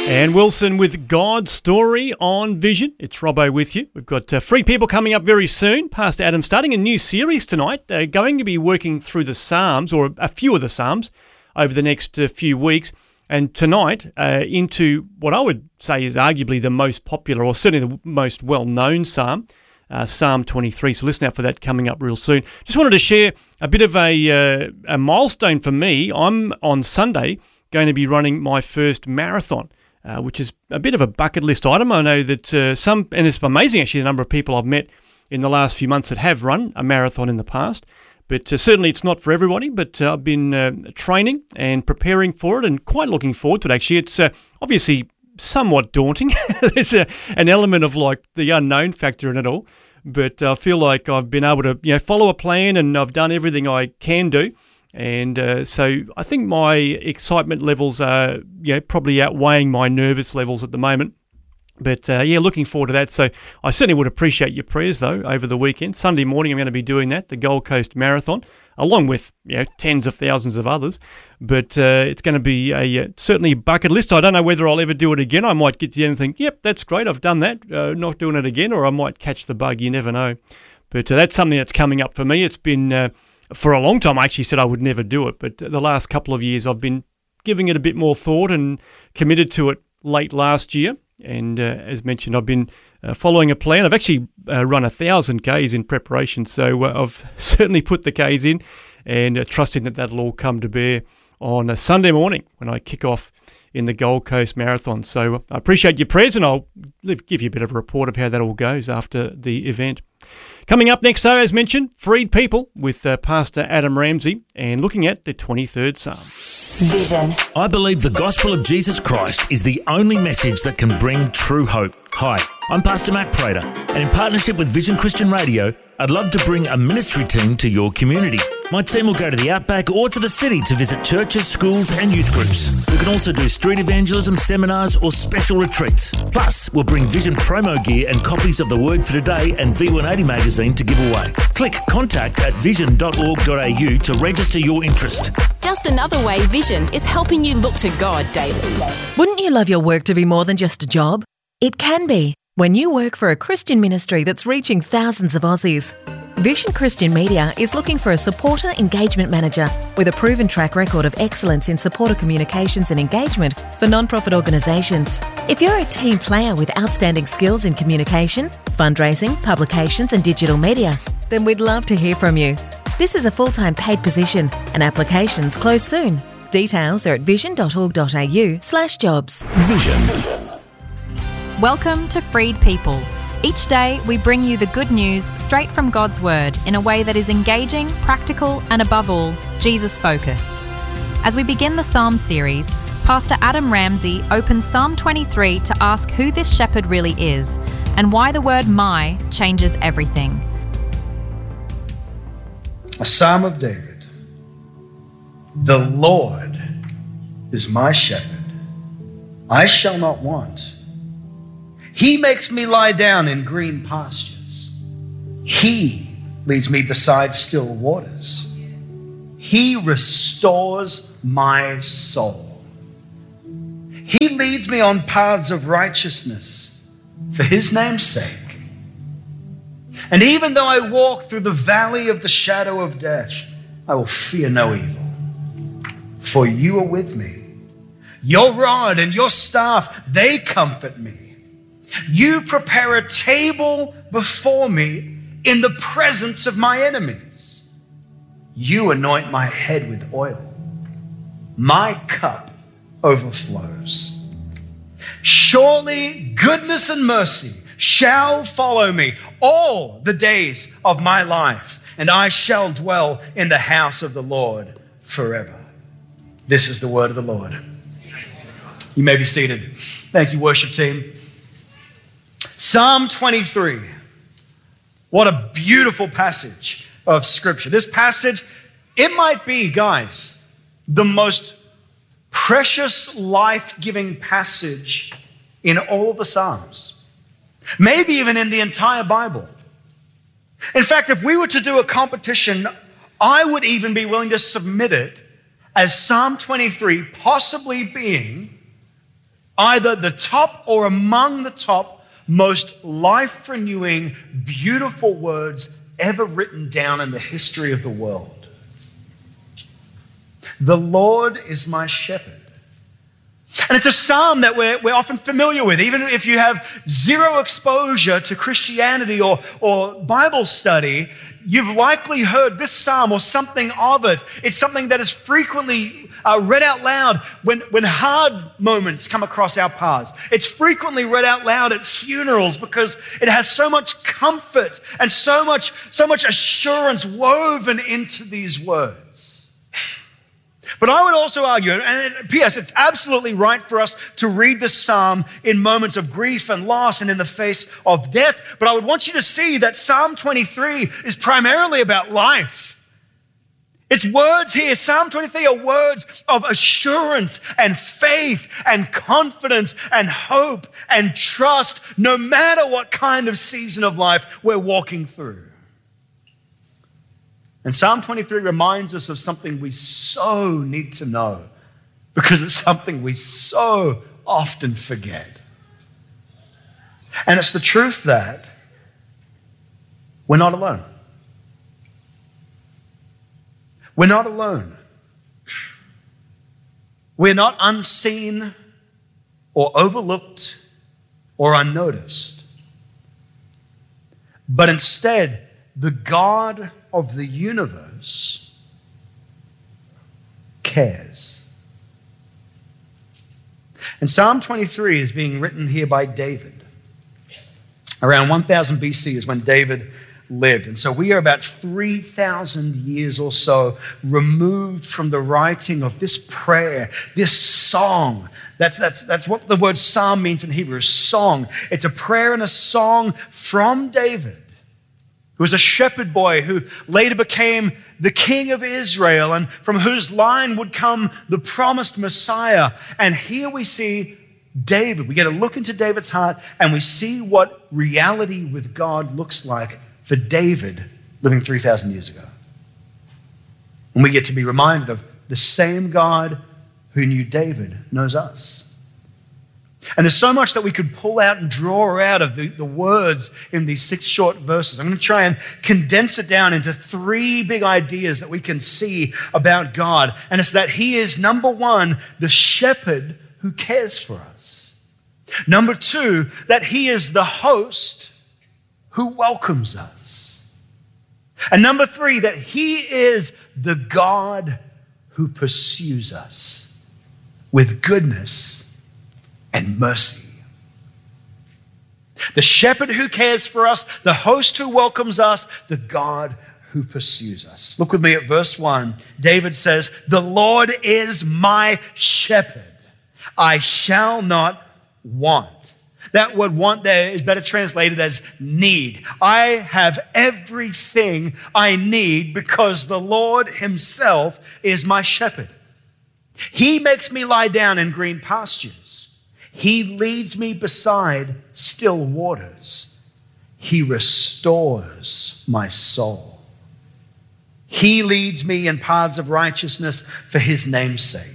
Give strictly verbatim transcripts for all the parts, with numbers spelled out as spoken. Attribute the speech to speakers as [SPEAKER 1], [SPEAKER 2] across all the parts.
[SPEAKER 1] And Wilson with God's Story on Vision. It's Robbo with you. We've got uh, Free People coming up very soon. Pastor Adam starting a new series tonight, uh, going to be working through the Psalms, or a few of the Psalms, over the next uh, few weeks. And tonight, uh, into what I would say is arguably the most popular, or certainly the most well-known Psalm, uh, Psalm twenty-three. So listen out for that coming up real soon. Just wanted to share a bit of a, uh, a milestone for me. I'm on Sunday going to be running my first marathon. Uh, which is a bit of a bucket list item. I know that uh, some, and it's amazing actually the number of people I've met in the last few months that have run a marathon in the past, but uh, certainly it's not for everybody, but uh, I've been uh, training and preparing for it and quite looking forward to it actually. It's uh, obviously somewhat daunting. There's a, an element of like the unknown factor in it all, but I feel like I've been able to you know follow a plan and I've done everything I can do. And uh, so I think my excitement levels are you know, probably outweighing my nervous levels at the moment. But uh, yeah, looking forward to that. So I certainly would appreciate your prayers, though, over the weekend. Sunday morning I'm going to be doing that, the Gold Coast Marathon, along with you know, tens of thousands of others. But uh, it's going to be a uh, certainly a bucket list. I don't know whether I'll ever do it again. I might get to the end and think, yep, that's great, I've done that, uh, not doing it again. Or I might catch the bug, you never know. But uh, that's something that's coming up for me. It's been... Uh, For a long time, I actually said I would never do it, but the last couple of years I've been giving it a bit more thought and committed to it late last year. And uh, as mentioned, I've been uh, following a plan. I've actually uh, run a thousand Ks in preparation, so uh, I've certainly put the Ks in and uh, trusting that that'll all come to bear on a Sunday morning when I kick off in the Gold Coast Marathon. So I appreciate your prayers, and I'll give you a bit of a report of how that all goes after the event. Coming up next, though, as mentioned, Freed People with uh, Pastor Adam Ramsey and looking at the twenty-third Psalm.
[SPEAKER 2] Vision.
[SPEAKER 3] I believe the gospel of Jesus Christ is the only message that can bring true hope. Hi, I'm Pastor Matt Prater, and in partnership with Vision Christian Radio, I'd love to bring a ministry team to your community. My team will go to the outback or to the city to visit churches, schools and youth groups. We can also do street evangelism, seminars or special retreats. Plus, we'll bring Vision promo gear and copies of The Word for Today and V one eighty magazine to give away. Click contact at vision dot org dot a u to register your interest.
[SPEAKER 2] Just another way Vision is helping you look to God daily.
[SPEAKER 4] Wouldn't you love your work to be more than just a job? It can be when you work for a Christian ministry that's reaching thousands of Aussies. Vision Christian Media is looking for a supporter engagement manager with a proven track record of excellence in supporter communications and engagement for non-profit organisations. If you're a team player with outstanding skills in communication, fundraising, publications and digital media, then we'd love to hear from you. This is a full-time paid position and applications close soon. Details are at vision dot org dot a u slash jobs.
[SPEAKER 3] Vision.
[SPEAKER 5] Welcome to Freed People. Each day, we bring you the good news straight from God's Word in a way that is engaging, practical, and above all, Jesus-focused. As we begin the Psalm series, Pastor Adam Ramsey opens Psalm twenty-three to ask who this shepherd really is and why the word my changes everything.
[SPEAKER 6] A Psalm of David. The Lord is my shepherd. I shall not want. He makes me lie down in green pastures. He leads me beside still waters. He restores my soul. He leads me on paths of righteousness for his name's sake. And even though I walk through the valley of the shadow of death, I will fear no evil, for you are with me. Your rod and your staff, they comfort me. You prepare a table before me in the presence of my enemies. You anoint my head with oil. My cup overflows. Surely goodness and mercy shall follow me all the days of my life, and I shall dwell in the house of the Lord forever. This is the word of the Lord. You may be seated. Thank you, worship team. Psalm twenty-three. What a beautiful passage of Scripture. This passage, it might be, guys, the most precious, life-giving passage in all the Psalms. Maybe even in the entire Bible. In fact, if we were to do a competition, I would even be willing to submit it as Psalm twenty-three possibly being either the top or among the top most life-renewing, beautiful words ever written down in the history of the world. The Lord is my shepherd. And it's a psalm that we're, we're often familiar with. Even if you have zero exposure to Christianity or, or Bible study, you've likely heard this psalm or something of it. It's something that is frequently uh, read out loud when, when hard moments come across our paths. It's frequently read out loud at funerals because it has so much comfort and so much, so much assurance woven into these words. But I would also argue, and P S, it's absolutely right for us to read this psalm in moments of grief and loss and in the face of death. But I would want you to see that Psalm twenty-three is primarily about life. Its words here, Psalm twenty-three, are words of assurance and faith and confidence and hope and trust, no matter what kind of season of life we're walking through. And Psalm twenty-three reminds us of something we so need to know because it's something we so often forget. And it's the truth that we're not alone. We're not alone. We're not unseen or overlooked or unnoticed. But instead, the God of the universe cares. And Psalm twenty-three is being written here by David. Around one thousand B C is when David lived. And so we are about three thousand years or so removed from the writing of this prayer, this song. That's, that's, that's what the word psalm means in Hebrew, song. It's a prayer and a song from David, who was a shepherd boy who later became the king of Israel and from whose line would come the promised Messiah. And here we see David. We get a look into David's heart and we see what reality with God looks like for David living three thousand years ago. And we get to be reminded of the same God who knew David knows us. And there's so much that we could pull out and draw out of the, the words in these six short verses. I'm going to try and condense it down into three big ideas that we can see about God. And it's that He is, number one, the shepherd who cares for us. Number two, that He is the host who welcomes us. And number three, that He is the God who pursues us with goodness and mercy. The shepherd who cares for us, the host who welcomes us, the God who pursues us. Look with me at verse one. David says, "The Lord is my shepherd. I shall not want." That word want there is better translated as need. I have everything I need because the Lord Himself is my shepherd. He makes me lie down in green pastures. He leads me beside still waters. He restores my soul. He leads me in paths of righteousness for His name's sake.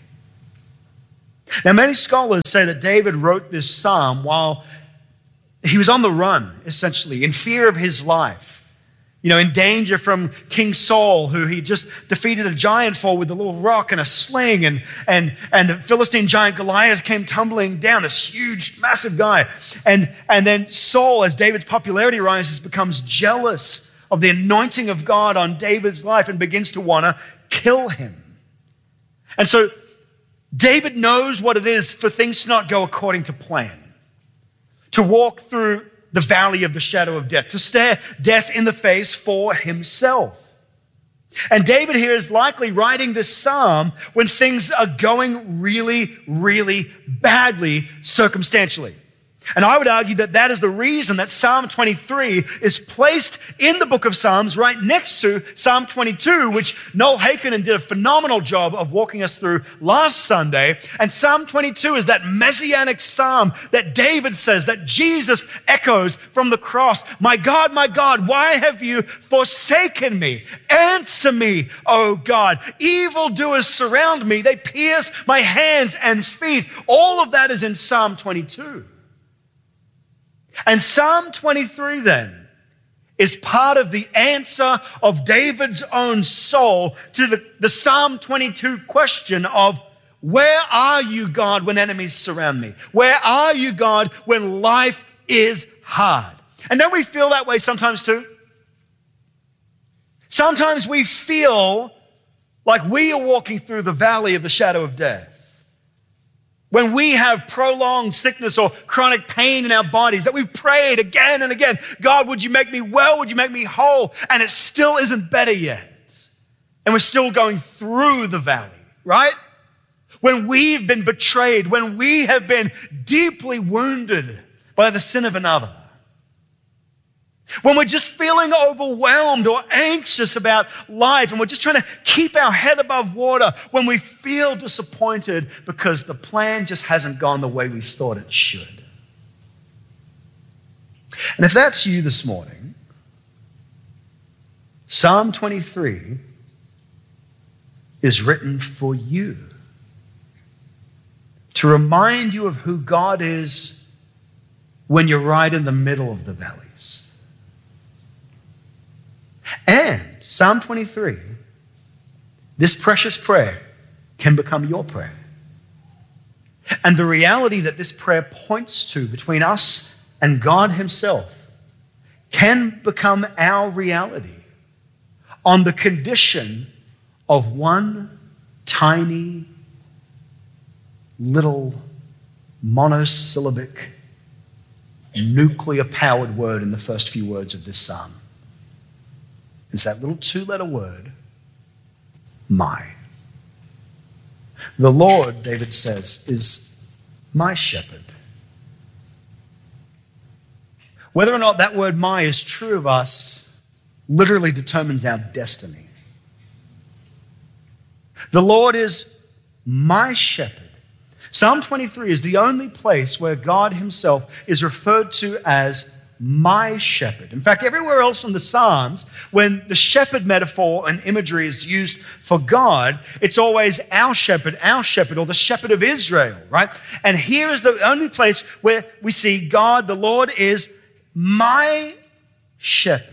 [SPEAKER 6] Now, many scholars say that David wrote this psalm while he was on the run, essentially, in fear of his life. You know, in danger from King Saul, who he just defeated a giant for with a little rock and a sling. And, and, and the Philistine giant Goliath came tumbling down, this huge, massive guy. And, and then Saul, as David's popularity rises, becomes jealous of the anointing of God on David's life and begins to want to kill him. And so David knows what it is for things to not go according to plan, to walk through the valley of the shadow of death, to stare death in the face for himself. And David here is likely writing this psalm when things are going really, really badly circumstantially. And I would argue that that is the reason that Psalm twenty-three is placed in the book of Psalms right next to Psalm twenty-two, which Noel Hakenin did a phenomenal job of walking us through last Sunday. And Psalm twenty-two is that messianic psalm that David says, that Jesus echoes from the cross. My God, my God, why have you forsaken me? Answer me, O God. Evildoers surround me. They pierce my hands and feet. All of that is in Psalm twenty-two. And Psalm twenty-three then is part of the answer of David's own soul to the, the Psalm twenty-two question of, where are you, God, when enemies surround me? Where are you, God, when life is hard? And don't we feel that way sometimes too? Sometimes we feel like we are walking through the valley of the shadow of death. When we have prolonged sickness or chronic pain in our bodies, that we've prayed again and again, God, would you make me well? Would you make me whole? And it still isn't better yet. And we're still going through the valley, right? When we've been betrayed, when we have been deeply wounded by the sin of another. When we're just feeling overwhelmed or anxious about life and we're just trying to keep our head above water, when we feel disappointed because the plan just hasn't gone the way we thought it should. And if that's you this morning, Psalm twenty-three is written for you to remind you of who God is when you're right in the middle of the valleys. And Psalm twenty-three, this precious prayer, can become your prayer. And the reality that this prayer points to between us and God himself can become our reality on the condition of one tiny little monosyllabic nuclear-powered word in the first few words of this psalm. It's that little two-letter word, my. The Lord, David says, is my shepherd. Whether or not that word my is true of us literally determines our destiny. The Lord is my shepherd. Psalm twenty-three is the only place where God himself is referred to as my shepherd. In fact, everywhere else in the Psalms, when the shepherd metaphor and imagery is used for God, it's always our shepherd, our shepherd, or the shepherd of Israel, right? And here is the only place where we see God, the Lord, is my shepherd.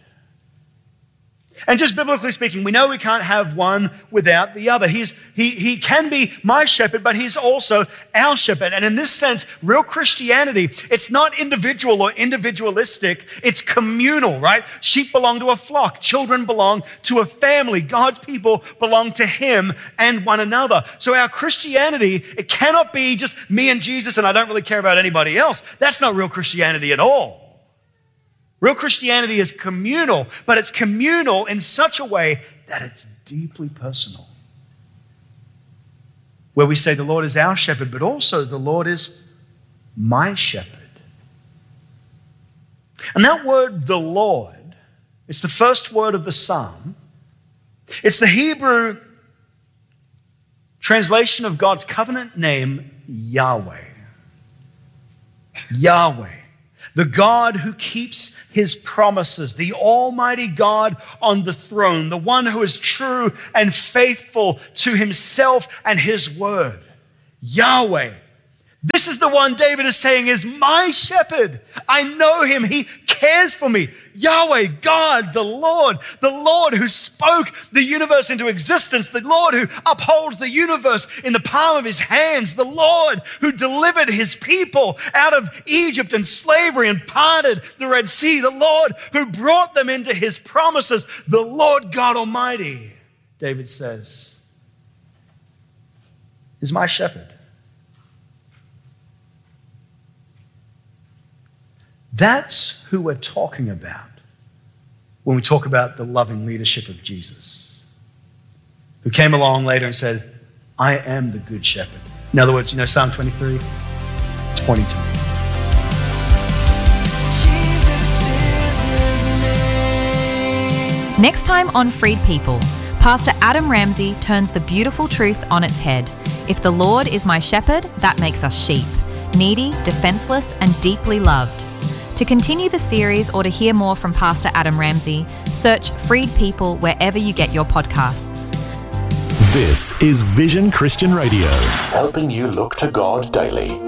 [SPEAKER 6] And just biblically speaking, we know we can't have one without the other. He's, he, he can be my shepherd, but he's also our shepherd. And in this sense, real Christianity, it's not individual or individualistic, it's communal, right? Sheep belong to a flock. Children belong to a family. God's people belong to him and one another. So our Christianity, it cannot be just me and Jesus and I don't really care about anybody else. That's not real Christianity at all. Real Christianity is communal, but it's communal in such a way that it's deeply personal. Where we say the Lord is our shepherd, but also the Lord is my shepherd. And that word, the Lord, it's the first word of the psalm. It's the Hebrew translation of God's covenant name, Yahweh. Yahweh. The God who keeps his promises, the Almighty God on the throne, the one who is true and faithful to himself and his word. Yahweh. This is the one David is saying is my shepherd. I know him. He cares for me. Yahweh, God, the Lord, the Lord who spoke the universe into existence, the Lord who upholds the universe in the palm of his hands, the Lord who delivered his people out of Egypt and slavery and parted the Red Sea, the Lord who brought them into his promises, the Lord God Almighty, David says, is my shepherd. That's who we're talking about when we talk about the loving leadership of Jesus, who came along later and said, I am the good shepherd. In other words, you know, Psalm twenty-three, it's pointing to me.
[SPEAKER 5] Next time on Freed People, Pastor Adam Ramsey turns the beautiful truth on its head. If the Lord is my shepherd, that makes us sheep, needy, defenseless, and deeply loved. To continue the series or to hear more from Pastor Adam Ramsey, search Freed People wherever you get your podcasts.
[SPEAKER 7] This is Vision Christian Radio, helping you look to God daily.